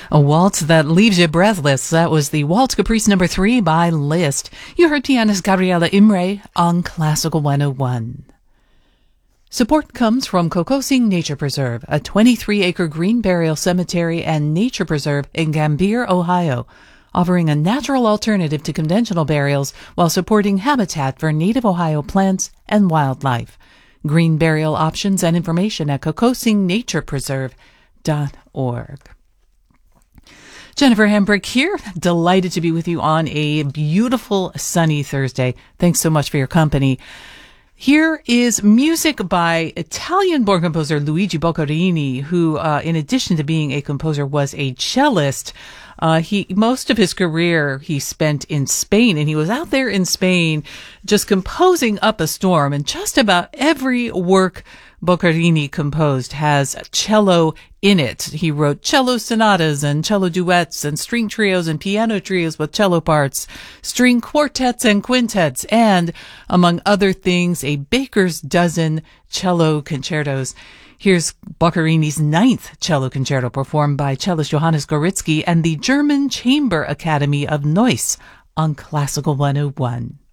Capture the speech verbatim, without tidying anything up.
A waltz that leaves you breathless. That was the Waltz Caprice number three by Liszt. You heard pianist Gabriela Imre on Classical one oh one. Support comes from Kokosing Nature Preserve, a twenty-three acre green burial cemetery and nature preserve in Gambier, Ohio, offering a natural alternative to conventional burials while supporting habitat for native Ohio plants and wildlife. Green burial options and information at kokosing nature preserve dot org. Jennifer Hambrick here, delighted to be with you on a beautiful sunny Thursday. Thanks so much for your company. Here is music by Italian-born composer Luigi Boccherini, who, uh, in addition to being a composer, was a cellist. Uh, he, most of his career he spent in Spain, and he was out there in Spain just composing up a storm. And just about every work Boccherini composed has cello in it. He wrote cello sonatas and cello duets and string trios and piano trios with cello parts, string quartets and quintets, and, among other things, a baker's dozen cello concertos. Here's Boccherini's ninth cello concerto performed by cellist Johannes Goritzky and the German Chamber Academy of Neuss on Classical one oh one.